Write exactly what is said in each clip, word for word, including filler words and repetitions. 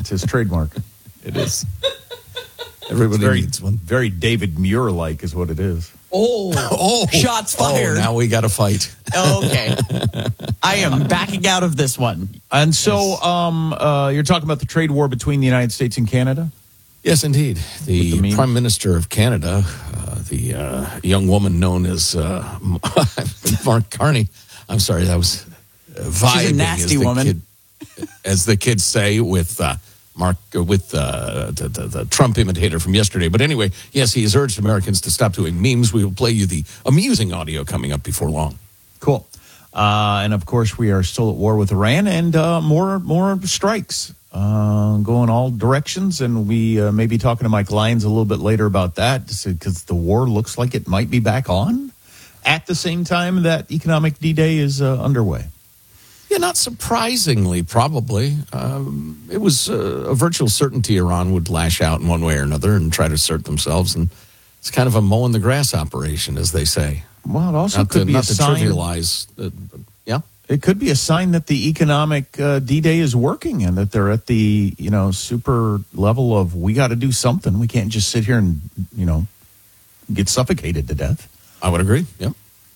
It's his trademark. It is. Everybody very, needs one. Very David Muir-like is what it is. Oh, oh, shots fired. Oh, now we got to fight. Okay. I am backing out of this one. And so um, uh, you're talking about the trade war between the United States and Canada? Yes, indeed. The, the Prime Minister of Canada, uh, the uh, young woman known as uh, Mark Carney. I'm sorry, that was uh, vibing. She's a nasty as the woman. Kid, as the kids say with... Uh, Mark, uh, with uh, the, the, the Trump imitator from yesterday. But anyway, yes, he has urged Americans to stop doing memes. We will play you the amusing audio coming up before long. Cool. Uh, and, of course, we are still at war with Iran, and uh, more more strikes uh, going all directions. And we uh, may be talking to Mike Lyons a little bit later about that, because the war looks like it might be back on at the same time that economic D-Day is uh, underway. Yeah, not surprisingly, probably. Um, it was uh, a virtual certainty Iran would lash out in one way or another and try to assert themselves. And it's kind of a mowing the grass operation, as they say. Well, it also not could to, be not a to sign. trivialize. Uh, yeah, it could be a sign that the economic uh, D-Day is working and that they're at the you know super level of we got to do something. We can't just sit here and you know get suffocated to death. I would agree. Yep.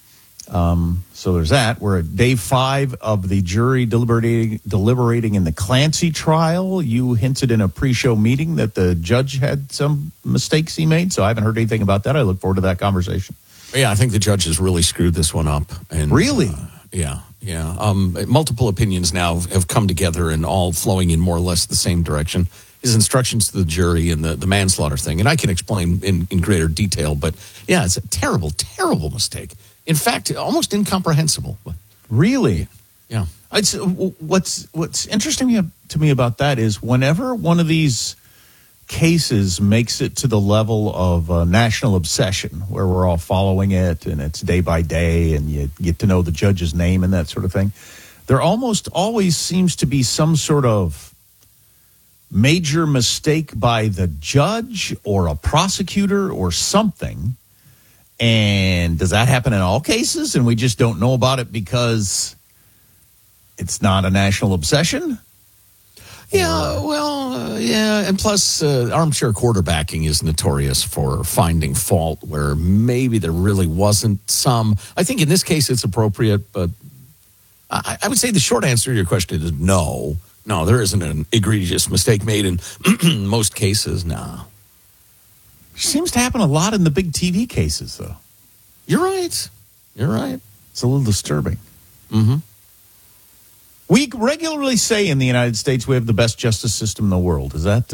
Um, so there's that. We're at day five of the jury deliberating, deliberating in the Clancy trial. You hinted in a pre-show meeting that the judge had some mistakes he made, so I haven't heard anything about that. I look forward to that conversation. Yeah, I think the judge has really screwed this one up. And Really? Uh, yeah, yeah. Um, multiple opinions now have come together and all flowing in more or less the same direction. His instructions to the jury and the, the manslaughter thing, and I can explain in, in greater detail, but yeah, it's a terrible, terrible mistake. In fact, almost incomprehensible. Really? Yeah. It's, what's what's interesting to me about that is whenever one of these cases makes it to the level of uh, national obsession, where we're all following it and it's day by day and you get to know the judge's name and that sort of thing, there almost always seems to be some sort of major mistake by the judge or a prosecutor or something. And does that happen in all cases and we just don't know about it because it's not a national obsession? Yeah, well, uh, yeah, and plus uh, armchair quarterbacking is notorious for finding fault where maybe there really wasn't some. I think in this case it's appropriate, but I, I would say the short answer to your question is no. No, there isn't an egregious mistake made in most cases, no. Seems to happen a lot in the big T V cases, though. You're right. You're right. It's a little disturbing. Mm-hmm. We regularly say in the United States we have the best justice system in the world. Is that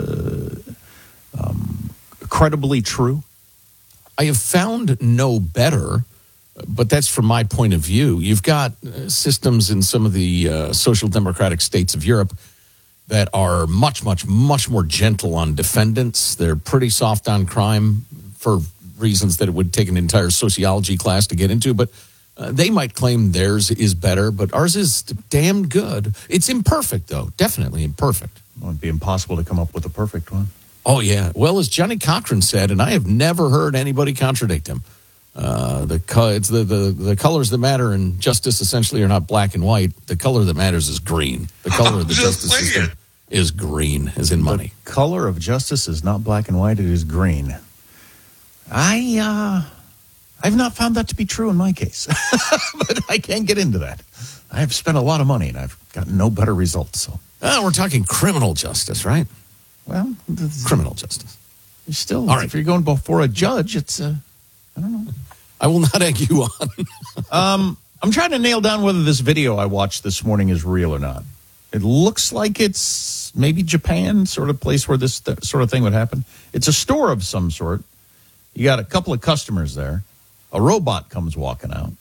uh, um, credibly true? I have found no better, but that's from my point of view. You've got uh, systems in some of the uh, social democratic states of Europe that are much, much, much more gentle on defendants. They're pretty soft on crime for reasons that it would take an entire sociology class to get into. But uh, they might claim theirs is better, but ours is damn good. It's imperfect, though. Definitely imperfect. Well, it'd be impossible to come up with a perfect one. Oh, yeah. Well, as Johnny Cochran said, and I have never heard anybody contradict him, uh, the, co- it's the, the, the colors that matter in justice essentially are not black and white. The color that matters is green. The color of the justice system is green, as in money. The color of justice is not black and white, it is green. I, uh, I've not found that to be true in my case, but I can't get into that. I have spent a lot of money and I've gotten no better results. So, oh, we're talking criminal justice, right? Well, criminal justice. You're still, all right. If you're going before a judge, it's, uh, I don't know. I will not egg you on. um, I'm trying to nail down whether this video I watched this morning is real or not. It looks like it's maybe Japan, sort of place where this th- sort of thing would happen. It's a store of some sort. You got a couple of customers there. A robot comes walking out.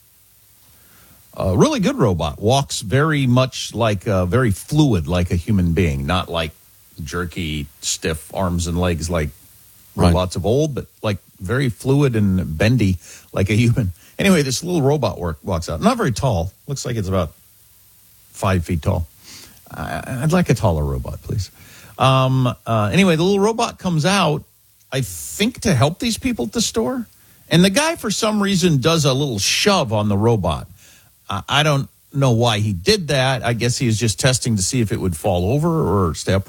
A really good robot. Walks very much like, uh, very fluid like a human being. Not like jerky, stiff arms and legs like robots right. of old, but like very fluid and bendy like a human. Anyway, this little robot work, walks out. Not very tall. Looks like it's about five feet tall. I'd like a taller robot, please. Um, uh, anyway, the little robot comes out, I think, to help these people at the store. And the guy, for some reason, does a little shove on the robot. Uh, I don't know why he did that. I guess he was just testing to see if it would fall over or stay upright.